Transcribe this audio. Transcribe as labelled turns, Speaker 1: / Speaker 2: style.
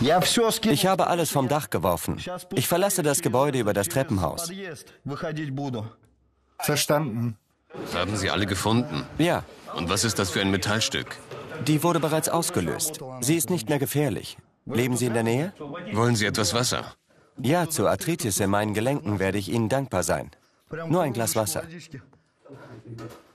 Speaker 1: Ich habe alles vom Dach geworfen. Ich verlasse das Gebäude über das Treppenhaus.
Speaker 2: Verstanden.
Speaker 3: Haben Sie alle gefunden?
Speaker 1: Ja,
Speaker 3: Und was ist das für ein Metallstück?
Speaker 1: die wurde bereits ausgelöst. Sie ist nicht mehr gefährlich. Leben Sie in der Nähe?
Speaker 3: Wollen Sie etwas Wasser?
Speaker 1: Ja, zur Arthritis in meinen Gelenken werde ich Ihnen dankbar sein. Nur ein Glas Wasser.